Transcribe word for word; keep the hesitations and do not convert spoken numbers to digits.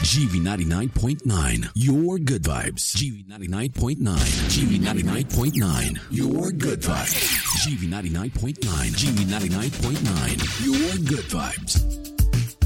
G V ninety-nine point nine, your good vibes. G V ninety-nine point nine, G V ninety-nine point nine, your good vibes. G V ninety-nine point nine, G V ninety-nine point nine, your good vibes.